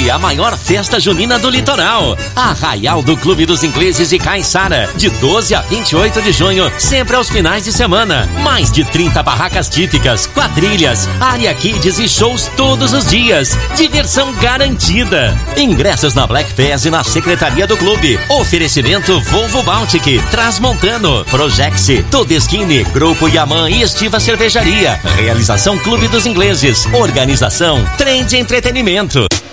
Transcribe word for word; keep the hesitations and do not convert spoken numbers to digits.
Vive a maior festa junina do litoral. Arraial do Clube dos Ingleses de Caiçara, de doze a vinte e oito de junho, sempre aos finais de semana. Mais de trinta barracas típicas, quadrilhas, área kids e shows todos os dias. Diversão garantida. Ingressos na Black Pass e na Secretaria do Clube. Oferecimento Volvo Baltic, Transmontano, Projex, Todeskine, Grupo Yaman e Estiva Cervejaria. Realização Clube dos Ingleses. Organização Trend Entretenimento.